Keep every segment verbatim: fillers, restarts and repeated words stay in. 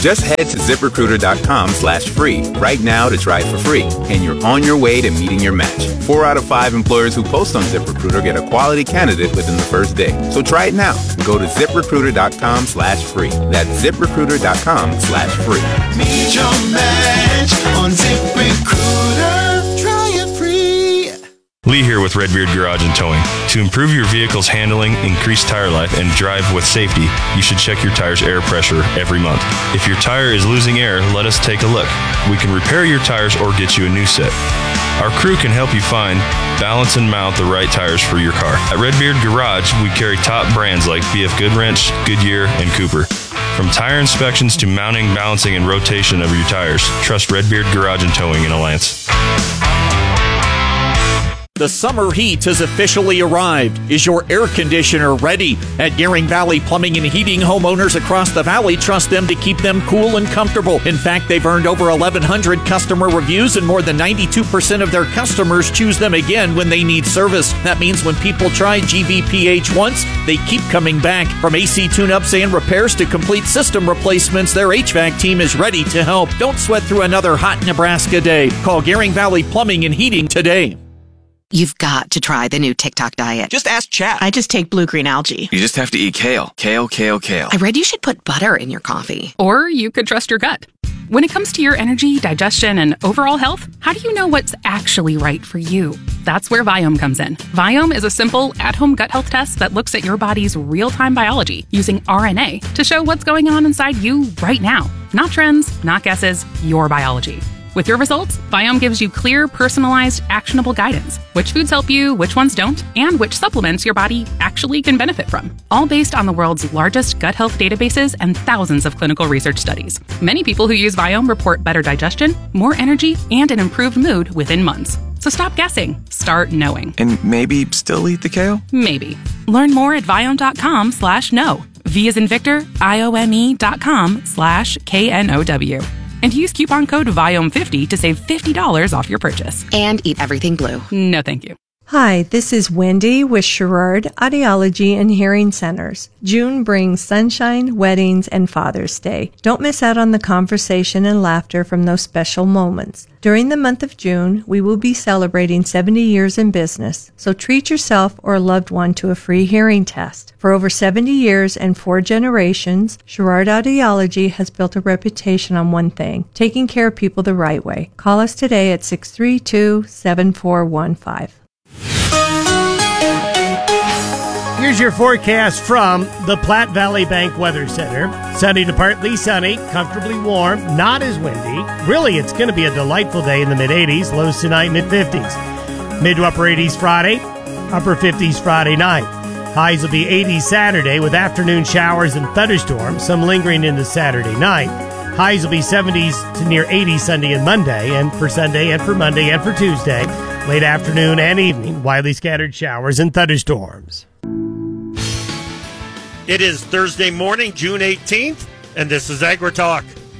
Just head to ZipRecruiter.com slash free right now to try for free, and you're on your way to meeting your match. Four out of five employers who post on ZipRecruiter get a quality candidate within the first day. So try it now. Go to ZipRecruiter.com slash free. That's ZipRecruiter.com slash free. Meet your match on ZipRecruiter. Try it free. Lee here with Redbeard Garage and Towing. To improve your vehicle's handling, increase tire life, and drive with safety, you should check your tire's air pressure every month. If your tire is losing air, let us take a look. We can repair your tires or get you a new set. Our crew can help you find, balance, and mount the right tires for your car. At Redbeard Garage, we carry top brands like B F Goodwrench, Goodyear, and Cooper. From tire inspections to mounting, balancing, and rotation of your tires, trust Redbeard Garage and Towing in Alliance. The summer heat has officially arrived. Is your air conditioner ready? At Gearing Valley Plumbing and Heating, homeowners across the valley trust them to keep them cool and comfortable. In fact, they've earned over eleven hundred customer reviews, and more than ninety-two percent of their customers choose them again when they need service. That means when people try G V P H once, they keep coming back. From A C tune-ups and repairs to complete system replacements, their H V A C team is ready to help. Don't sweat through another hot Nebraska day. Call Gearing Valley Plumbing and Heating today. You've got to try the new TikTok diet. Just ask chat. I just take blue-green algae. You just have to eat kale. Kale, kale, kale. I read you should put butter in your coffee. Or you could trust your gut. When it comes to your energy, digestion, and overall health, how do you know what's actually right for you? That's where Viome comes in. Viome is a simple, at-home gut health test that looks at your body's real-time biology using R N A to show what's going on inside you right now. Not trends, not guesses, your biology. With your results, Viome gives you clear, personalized, actionable guidance. Which foods help you, which ones don't, and which supplements your body actually can benefit from. All based on the world's largest gut health databases and thousands of clinical research studies. Many people who use Viome report better digestion, more energy, and an improved mood within months. So stop guessing. Start knowing. And maybe still eat the kale? Maybe. Learn more at Viome.com slash know. V as in Victor, I O M E dot com slash K N O W. And use coupon code Viome fifty to save fifty dollars off your purchase. And eat everything blue. No, thank you. Hi, this is Wendy with Sherrard Audiology and Hearing Centers. June brings sunshine, weddings, and Father's Day. Don't miss out on the conversation and laughter from those special moments. During the month of June, we will be celebrating seventy years in business, so treat yourself or a loved one to a free hearing test. For over seventy years and four generations, Sherrard Audiology has built a reputation on one thing, taking care of people the right way. Call us today at six three two, seven four one five. Here's your forecast from the Platte Valley Bank Weather Center. Sunny to partly sunny, comfortably warm, not as windy. Really, it's going to be a delightful day in the mid-eighties, lows tonight, mid-fifties. Mid to upper eighties Friday, upper fifties Friday night. Highs will be eighties Saturday with afternoon showers and thunderstorms, some lingering into Saturday night. Highs will be seventies to near eighties Sunday and Monday, and for Sunday and for Monday and for Tuesday, late afternoon and evening, widely scattered showers and thunderstorms. It is Thursday morning, June eighteenth, and this is AgriTalk.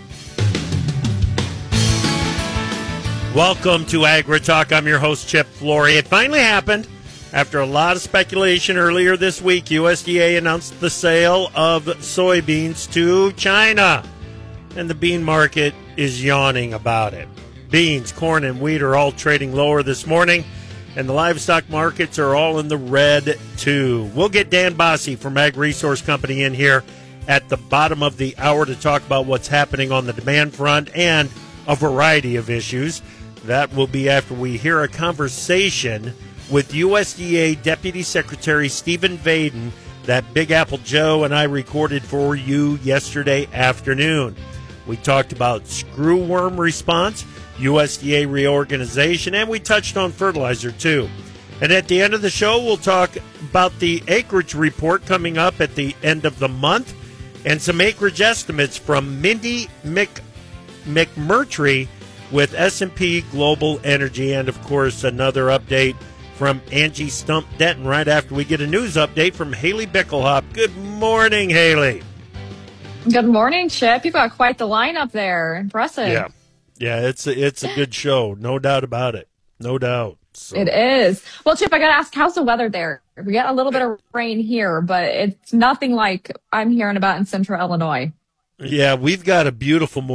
Welcome to AgriTalk. I'm your host, Chip Flory. It finally happened. After a lot of speculation earlier this week, U S D A announced the sale of soybeans to China, and the bean market is yawning about it. Beans, corn, and wheat are all trading lower this morning, and the livestock markets are all in the red, too. We'll get Dan Bosse from Ag Resource Company in here at the bottom of the hour to talk about what's happening on the demand front and a variety of issues. That will be after we hear a conversation with U S D A Deputy Secretary Stephen Vaden that Big Apple Joe and I recorded for you yesterday afternoon. We talked about screwworm response, U S D A reorganization, and we touched on fertilizer, too. And at the end of the show, we'll talk about the acreage report coming up at the end of the month and some acreage estimates from Mindy Mc, McMurtry with S and P Global Energy, and, of course, another update from Angie Stump Denton right after we get a news update from Haley Bickelhop. Good morning, Haley. Good morning, Chip. You've got quite the lineup there. Impressive. Yeah. Yeah, it's a, it's a good show. No doubt about it. No doubt. So. It is. Well, Chip, I got to ask, how's the weather there? We got a little bit of rain here, but it's nothing like I'm hearing about in central Illinois. Yeah, we've got a beautiful